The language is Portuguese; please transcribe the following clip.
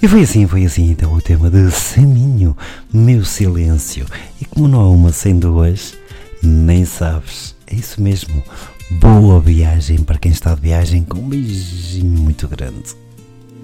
E foi assim então o tema de Saminho, Meu Silêncio. E como não há uma sem duas, nem sabes. É isso mesmo. Boa viagem para quem está de viagem, com um beijinho muito grande.